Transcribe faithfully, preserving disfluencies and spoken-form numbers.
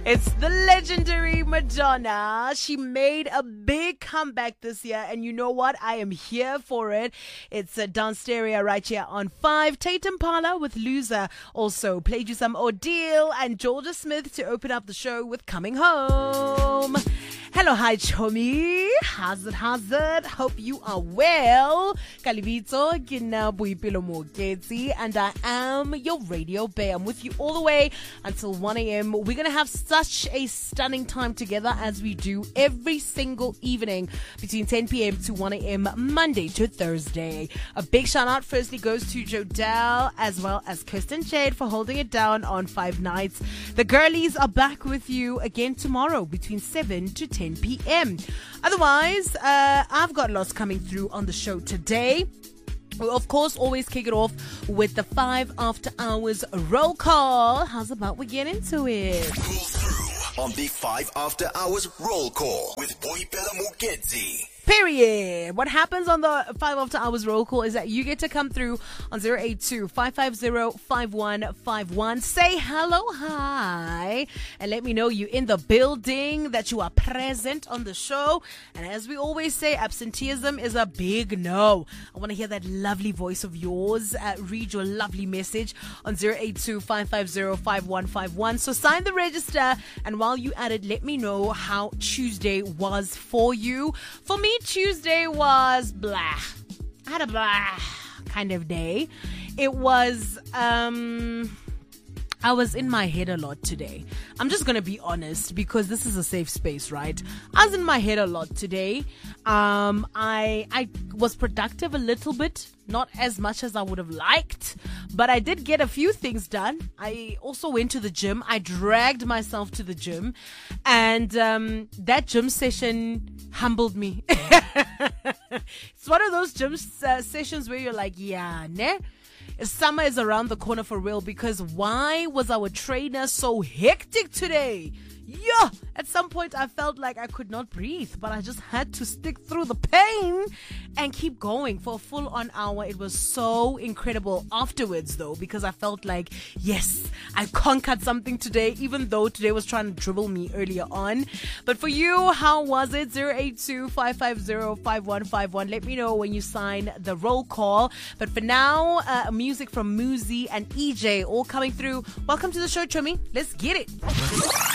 It's the legendary Madonna. She made a big comeback this year, and you know what? I am here for it. It's a Danceteria right here on five. Tate Impala with Loser also played you some Ordeal, and Georgia Smith to open up the show with Coming Home. Hello, hi, Chomi. How's it, how's it? Hope you are well. Kalibito, Gina Buipilo Mogeti, and I am your radio bear. I'm with you all the way until one a.m. We're going to have such a stunning time together as we do every single evening between ten p.m. to one a.m. Monday to Thursday. A big shout out firstly goes to Jodelle as well as Kirsten Jade for holding it down on five nights. The girlies are back with you again tomorrow between seven to ten p.m. Otherwise, uh, I've got lots coming through on the show today. We'll, of course, always kick it off with the five after hours roll call. How's about we get into it? Pull through on the five after hours roll call with Boipelo Mogeti. Period. What happens on the five after hours roll call is that you get to come through on zero eight two, five five zero, five one five one. Say hello, hi, and let me know you're in the building, that you are present on the show. And as we always say, absenteeism is a big no. I want to hear that lovely voice of yours. Uh, read your lovely message on zero eight two, five five zero, five one five one. So sign the register, and while you at it, let me know how Tuesday was for you. For me, Tuesday was blah. I had a blah kind of day. It was, um, I was in my head a lot today. I'm just going to be honest because this is a safe space, right? I was in my head a lot today. Um, I, I was productive a little bit, not as much as I would have liked, but I did get a few things done. I also went to the gym. I dragged myself to the gym, and, um, that gym session humbled me. It's one of those gym uh, sessions where you're like, yeah, ne? Summer is around the corner for real, because why was our trainer so hectic today? Yeah, at some point I felt like I could not breathe, but I just had to stick through the pain and keep going for a full on hour. It was so incredible afterwards though, because I felt like, yes, I conquered something today, even though today was trying to dribble me earlier on. But for you, how was it? zero eight two, five five zero, five one five one. Let me know when you sign the roll call. But for now, uh, music from Muzi and E J all coming through. Welcome to the show, Chomi. Let's get it.